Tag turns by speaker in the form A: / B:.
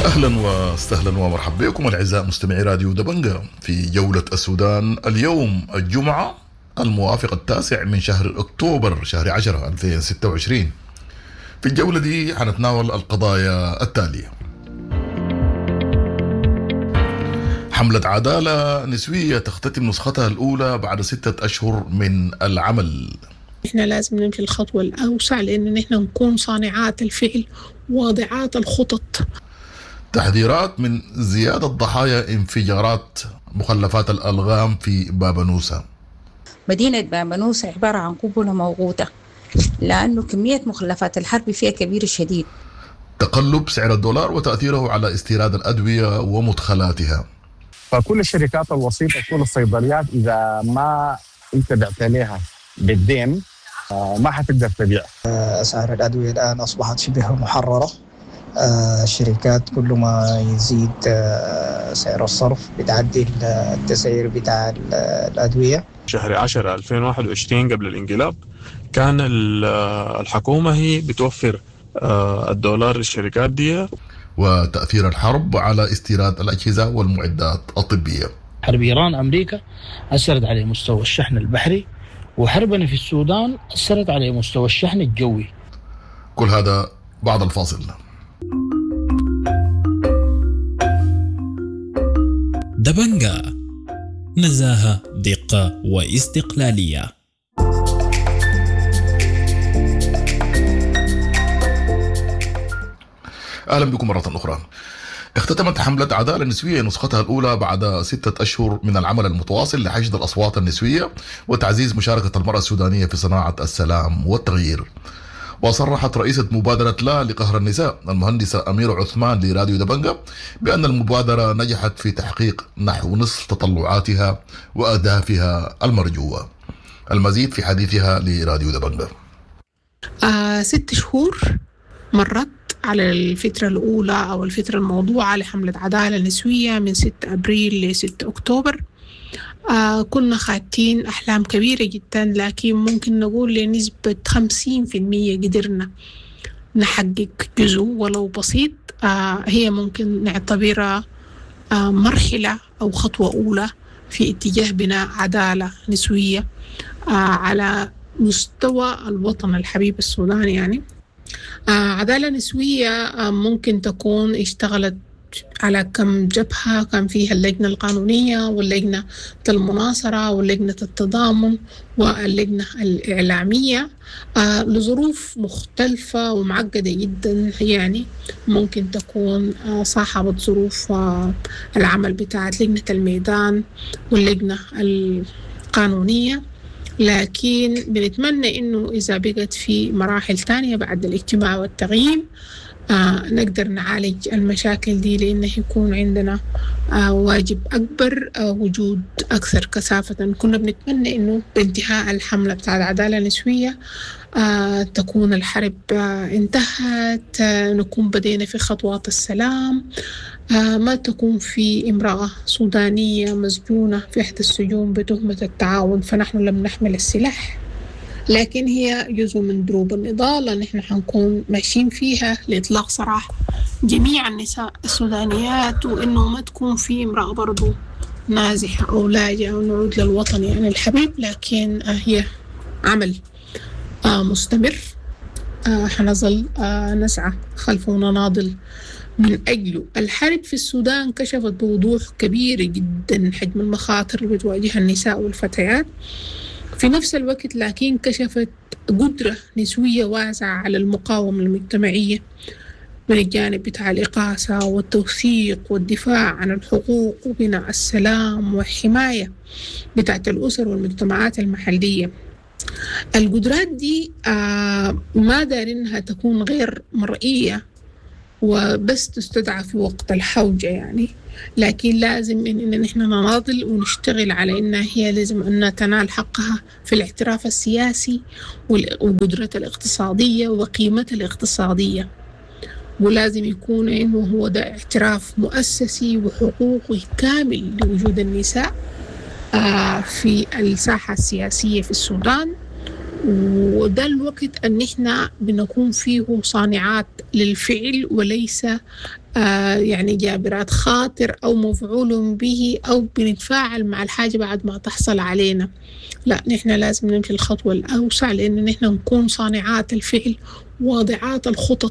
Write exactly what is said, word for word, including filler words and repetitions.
A: أهلا وسهلا ومرحبا بكم الأعزاء مستمعي راديو دبنجة في جولة السودان اليوم الجمعة الموافق التاسع من شهر أكتوبر شهر عشرة ألفين وستة وعشرين. في الجولة دي حنتناول القضايا التالية: حملة عدالة نسوية تختتم نسختها الأولى بعد ستة أشهر من العمل.
B: إحنا لازم نمشي الخطوة الأوسع لأن نحن نكون صانعات الفعل واضعات الخطط.
A: تحذيرات من زيادة ضحايا انفجارات مخلفات الألغام في بابانوسا.
C: مدينة بابانوسا عبارة عن قنبلة موقوتة لأنه كمية مخلفات الحرب فيها كبيرة شديد.
A: تقلب سعر الدولار وتأثيره على استيراد الأدوية ومدخلاتها.
D: فكل الشركات الوسيطة كل الصيدليات إذا ما أنت بعت لها بالدين ما حتقدر تبيع.
E: أسعار الأدوية الآن أصبحت شبه محررة. الشركات كل ما يزيد سعر الصرف بتعدي التسعير بتاع الأدوية.
F: شهر عشرة ألفين وواحد وعشرين قبل الانقلاب كان الحكومة هي بتوفر الدولار للشركات دي.
A: وتأثير الحرب على استيراد الأجهزة والمعدات الطبية.
G: حرب إيران أمريكا أثرت على مستوى الشحن البحري، وحربنا في السودان أثرت على مستوى الشحن الجوي.
A: كل هذا بعد الفاصل.
H: دبنجة، نزاهة، دقة واستقلالية.
A: أهلا بكم مرة أخرى. اختتمت حملة عدالة نسوية نسختها الأولى بعد ستة أشهر من العمل المتواصل لحشد الأصوات النسوية وتعزيز مشاركة المرأة السودانية في صناعة السلام والتغيير. وصرحت رئيسة مبادرة لا لقهر النساء المهندسة أميرة عثمان لراديو دبنجة بأن المبادرة نجحت في تحقيق نحو نصف تطلعاتها وأهدافها المرجوة. المزيد في حديثها لراديو دبنجة.
B: آه ست شهور مرت على الفترة الأولى أو الفترة الموضوعة لحملة عدالة نسوية من ستة أبريل لستة أكتوبر. آه كنا خاتين أحلام كبيرة جدا، لكن ممكن نقول لنسبة خمسين في المية قدرنا نحقق جزء ولو بسيط. آه هي ممكن نعتبرها آه مرحلة أو خطوة أولى في اتجاه بناء عدالة نسوية آه على مستوى الوطن الحبيب السوداني. يعني آه عدالة نسوية آه ممكن تكون اشتغلت على كم جبهة، كان فيها اللجنة القانونية واللجنة المناصرة واللجنة التضامن واللجنة الإعلامية آه لظروف مختلفة ومعقدة جدا. يعني ممكن تكون آه صاحبة ظروف آه العمل بتاعت لجنة الميدان واللجنة القانونية، لكن بنتمنى إنه إذا بقت في مراحل تانية بعد الاجتماع والتغيير آه نقدر نعالج المشاكل دي، لأنه يكون عندنا آه واجب أكبر آه وجود أكثر كثافة. كنا بنتمنى إنه بانتهاء الحملة بتاع العدالة النسوية آه تكون الحرب آه انتهت، آه نكون بدينا في خطوات السلام، آه ما تكون في امرأة سودانية مسجونة في إحدى السجون بتهمة التعاون فنحن لم نحمل السلاح. لكن هي جزء من دروب النضال اللي نحن حنكون ماشيين فيها لإطلاق سراح جميع النساء السودانيات، وإنه ما تكون في امرأة برضو نازحة أو لاجئة أو نعود للوطن يعني الحبيب، لكن هي عمل مستمر حنظل نسعى خلفه ونناضل من أجله. الحرب في السودان كشفت بوضوح كبير جدا حجم المخاطر اللي بتواجهها النساء والفتيات في نفس الوقت، لكن كشفت قدرة نسوية واسعة على المقاومة المجتمعية من الجانب بتاع الإقاصة والتوثيق والدفاع عن الحقوق وبناء السلام والحماية بتاعت الأسر والمجتمعات المحلية. القدرات دي آه ما دارينها تكون غير مرئية وبس تستدعى في وقت الحوجة يعني، لكن لازم إن نحن نناضل ونشتغل على إنها هي لازم أن تنال حقها في الاعتراف السياسي والقدرة الاقتصادية وقيمتها الاقتصادية، ولازم يكون إنه هو ده اعتراف مؤسسي وحقوقي كامل لوجود النساء في الساحة السياسية في السودان وده الوقت أن إحنا بنكون فيه صانعات للفعل وليس آه يعني جابرات خاطر أو مفعول به أو بنتفاعل مع الحاجة بعد ما تحصل علينا. لا، نحن لازم نمشي الخطوة الأوسع، لأن نحن نكون صانعات الفعل، واضعات الخطط